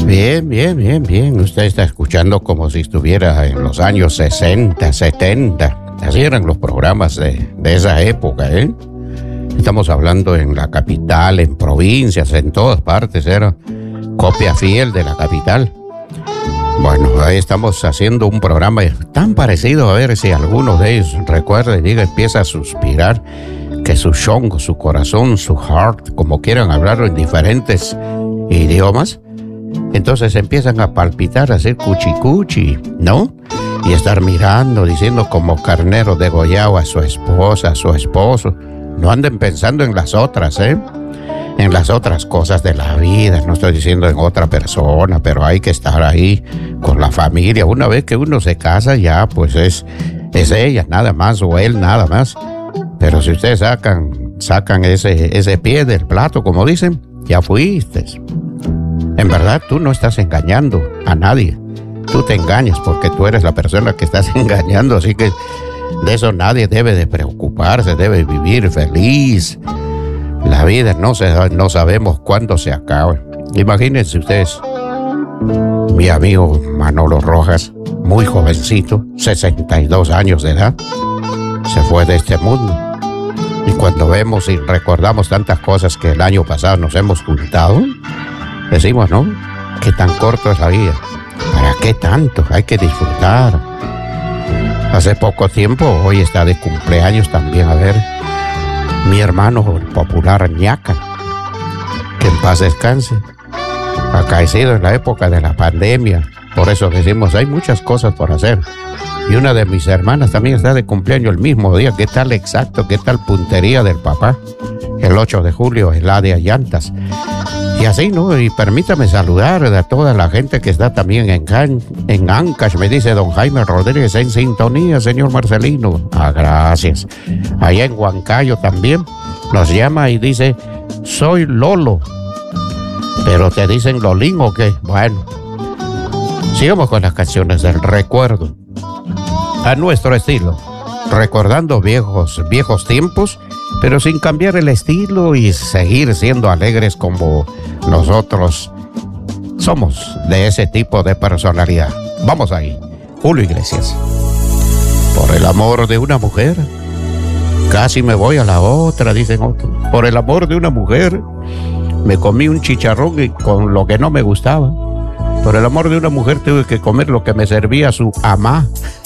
Bien, bien, bien, bien. Usted está escuchando como si estuviera en los años 60, 70. Así eran los programas de esa época, ¿eh? Estamos hablando en la capital, en provincias, en todas partes. Era copia fiel de la capital. Bueno, ahí estamos haciendo un programa tan parecido, a ver si alguno de ellos recuerda y diga, empieza a suspirar, que su shongo, su corazón, su heart, como quieran hablarlo en diferentes idiomas. Entonces empiezan a palpitar, a hacer cuchicuchi, ¿no? Y estar mirando, diciendo como carnero degollado a su esposa, a su esposo. No anden pensando en las otras, ¿eh? En las otras cosas de la vida. No estoy diciendo en otra persona, pero hay que estar ahí con la familia. Una vez que uno se casa, ya pues es ella nada más o él nada más. Pero si ustedes sacan ese pie del plato, como dicen, ya fuiste. En verdad, tú no estás engañando a nadie. Tú te engañas porque tú eres la persona que estás engañando. Así que de eso nadie debe de preocuparse, debe vivir feliz. La vida no sabemos cuándo se acaba. Imagínense ustedes, mi amigo Manolo Rojas, muy jovencito, 62 años de edad, se fue de este mundo. Y cuando vemos y recordamos tantas cosas que el año pasado nos hemos juntado, decimos, ¿no? Qué tan corto es la vida. ¿Para qué tanto? Hay que disfrutar. Hace poco tiempo, hoy está de cumpleaños también, a ver, mi hermano el popular Ñaca, que en paz descanse, acaecido en la época de la pandemia. Por eso decimos, hay muchas cosas por hacer. Y una de mis hermanas también está de cumpleaños el mismo día. ¿Qué tal exacto? ¿Qué tal puntería del papá? El 8 de julio es la de Llantas. Y así, ¿no? Y permítame saludar a toda la gente que está también en Ancash. Me dice don Jaime Rodríguez, en sintonía, señor Marcelino. Ah, gracias. Allá en Huancayo también nos llama y dice, soy Lolo. ¿Pero te dicen Lolín o qué? Bueno, sigamos con las canciones del recuerdo. A nuestro estilo. Recordando viejos tiempos, pero sin cambiar el estilo y seguir siendo alegres como nosotros somos de ese tipo de personalidad. Vamos ahí. Julio Iglesias. Por el amor de una mujer, casi me voy a la otra, dicen otros. Por el amor de una mujer, me comí un chicharrón y con lo que no me gustaba. Por el amor de una mujer tuve que comer lo que me servía su amá.